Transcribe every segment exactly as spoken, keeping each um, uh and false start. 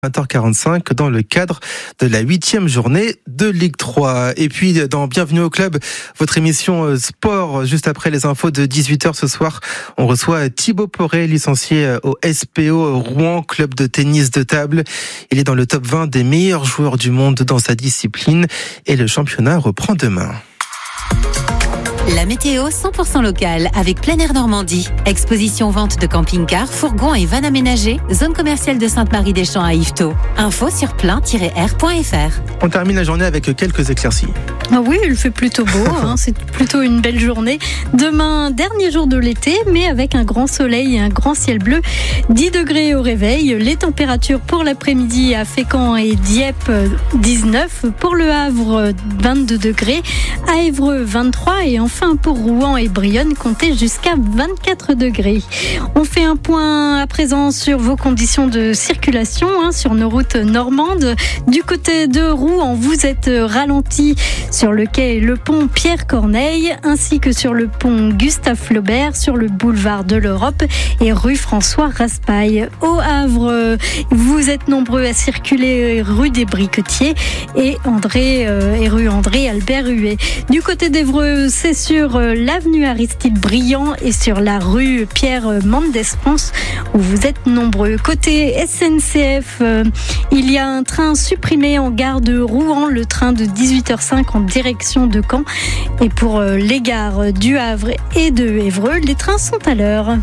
vingt heures quarante-cinq dans le cadre de la huitième journée de Ligue trois. Et puis dans Bienvenue au Club, votre émission sport, juste après les infos de dix-huit heures ce soir, on reçoit Thibaut Poré, licencié au S P O Rouen, club de tennis de table. Il est dans le top vingt des meilleurs joueurs du monde dans sa discipline et le championnat reprend demain. La météo cent pour cent locale avec Plein Air Normandie. Exposition vente de camping-cars, fourgons et vannes aménagées. Zone commerciale de Sainte-Marie-des-Champs à Yvetot. Info sur plein tiret air point f r. On termine la journée avec quelques éclaircies. Ah oui, il fait plutôt beau, hein, c'est plutôt une belle journée. Demain, dernier jour de l'été, mais avec un grand soleil et un grand ciel bleu. dix degrés au réveil. Les températures pour l'après-midi à Fécamp et Dieppe, dix-neuf. Pour Le Havre, vingt-deux degrés. À Évreux, vingt-trois. Et enfin, pour Rouen et Brionne, comptez jusqu'à vingt-quatre degrés. On fait un point à présent sur vos conditions de circulation hein, sur nos routes normandes. Du côté de Rouen, vous êtes ralenti sur le quai Le Pont Pierre-Corneille, ainsi que sur le pont Gustave Flaubert, sur le boulevard de l'Europe et rue François Raspail. Au Havre, vous êtes nombreux à circuler rue des Briquetiers et, André, euh, et rue André Albert Huet. Du côté d'Évreux, c'est sur l'avenue Aristide Briand et sur la rue Pierre Mendès France où vous êtes nombreux. Côté S N C F, euh, il y a un train supprimé en gare de Rouen, le train de dix-huit heures cinq en direction de Caen. Et pour euh, les gares du Havre et de Évreux, les trains sont à l'heure.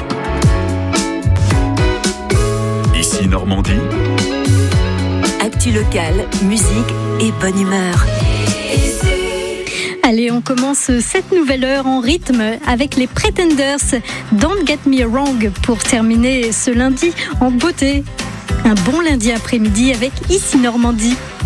Ici Normandie. Actu locale, musique et bonne humeur. Allez, on commence cette nouvelle heure en rythme avec les Pretenders. Don't Get Me Wrong pour terminer ce lundi en beauté. Un bon lundi après-midi avec Ici Normandie.